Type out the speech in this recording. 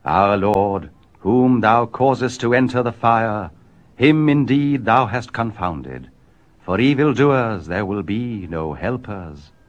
Our Lord, whom thou causest to enter the fire, him indeed thou hast confounded. For evildoers there will be no helpers.